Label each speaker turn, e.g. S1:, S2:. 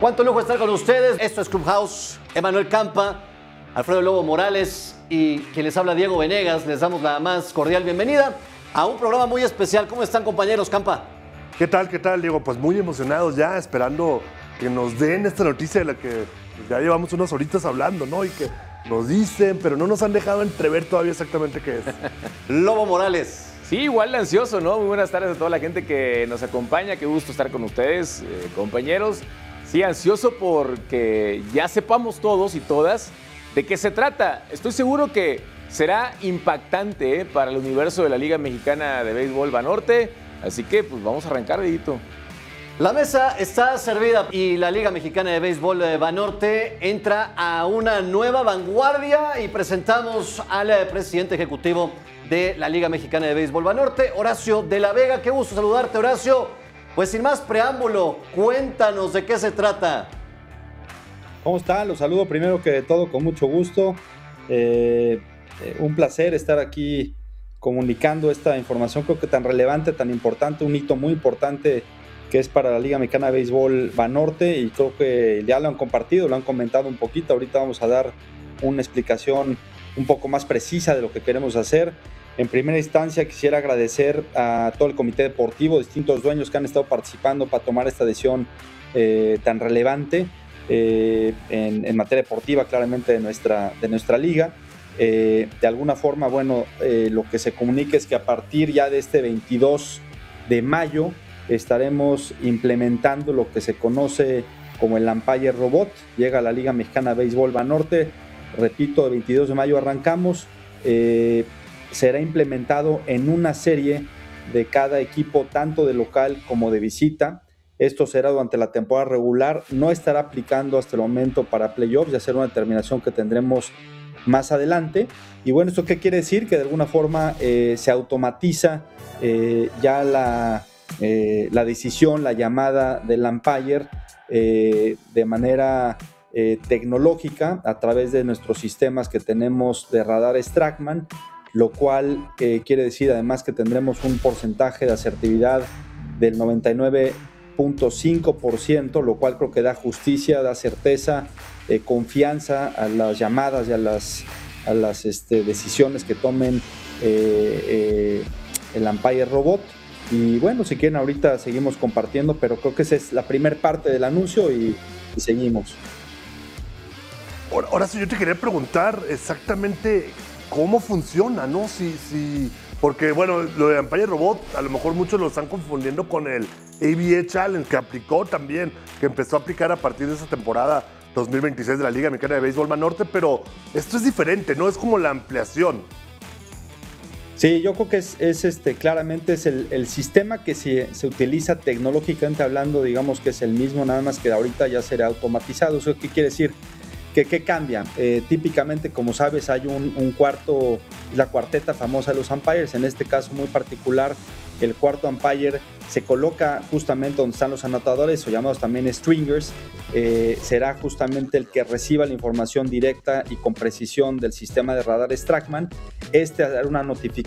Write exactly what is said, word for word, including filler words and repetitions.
S1: Cuánto lujo estar con ustedes. Esto es Clubhouse. Emanuel Campa, Alfredo Lobo Morales y quien les habla, Diego Venegas. Les damos la más cordial bienvenida a un programa muy especial. ¿Cómo están, compañeros? Campa.
S2: ¿Qué tal, qué tal, Diego? Pues muy emocionados ya, esperando que nos den esta noticia de la que ya llevamos unas horitas hablando, ¿no? Y que nos dicen, pero no nos han dejado entrever todavía exactamente qué es.
S1: Lobo Morales.
S3: Sí, igual ansioso, ¿no? Muy buenas tardes a toda la gente que nos acompaña. Qué gusto estar con ustedes, eh, compañeros. Sí, ansioso porque ya sepamos todos y todas de qué se trata. Estoy seguro que será impactante ¿eh? para el universo de la Liga Mexicana de Béisbol Banorte. Así que, pues, vamos a arrancar, Dieguito.
S1: La mesa está servida y la Liga Mexicana de Béisbol de Banorte entra a una nueva vanguardia y presentamos al presidente ejecutivo de la Liga Mexicana de Béisbol Banorte, Horacio de la Vega. Qué gusto saludarte, Horacio. Pues sin más preámbulo, cuéntanos de qué se trata.
S4: ¿Cómo están? Los saludo primero que todo con mucho gusto. Eh, eh, un placer estar aquí comunicando esta información, creo que tan relevante, tan importante, un hito muy importante que es para la Liga Mexicana de Béisbol Banorte, y creo que ya lo han compartido, lo han comentado un poquito. Ahorita vamos a dar una explicación un poco más precisa de lo que queremos hacer. En primera instancia quisiera agradecer a todo el comité deportivo, distintos dueños que han estado participando para tomar esta decisión eh, tan relevante eh, en, en materia deportiva, claramente de nuestra, de nuestra liga. Eh, de alguna forma, bueno, eh, lo que se comunica es que a partir ya de este veintidós de mayo estaremos implementando lo que se conoce como el Umpire Robot. Llega a la Liga Mexicana de Béisbol Banorte, repito, el veintidós de mayo arrancamos. Eh, será implementado en una serie de cada equipo, tanto de local como de visita. Esto será durante la temporada regular, no estará aplicando hasta el momento para playoffs, ya será una determinación que tendremos más adelante. Y bueno, ¿esto qué quiere decir? Que de alguna forma eh, se automatiza eh, ya la, eh, la decisión, la llamada del umpire eh, de manera eh, tecnológica a través de nuestros sistemas que tenemos de radares TrackMan, lo cual eh, quiere decir además que tendremos un porcentaje de asertividad del noventa y nueve punto cinco por ciento, lo cual creo que da justicia, da certeza, eh, confianza a las llamadas y a las, a las este, decisiones que tomen eh, eh, el Umpire Robot. Y bueno, si quieren ahorita seguimos compartiendo, pero creo que esa es la primera parte del anuncio y, y seguimos.
S2: Ahora, ahora sí, yo te quería preguntar exactamente cómo funciona, ¿no? Si, si, porque, bueno, lo de Umpire Robot, a lo mejor muchos lo están confundiendo con el A B A Challenge, que aplicó también, que empezó a aplicar a partir de esa temporada dos mil veintiséis de la Liga Mexicana de Béisbol Banorte, pero esto es diferente, ¿no? Es como la ampliación.
S4: Sí, yo creo que es, es este, claramente es el, el sistema que se, se utiliza tecnológicamente hablando, digamos que es el mismo, nada más que ahorita ya será automatizado. ¿Eso qué quiere decir? ¿Qué, qué cambia? Eh, típicamente, como sabes, hay un, un cuarto, la cuarteta famosa de los umpires. En este caso muy particular, el cuarto umpire se coloca justamente donde están los anotadores, o llamados también stringers. Eh, será justamente el que reciba la información directa y con precisión del sistema de radares TrackMan. Este hará una notificación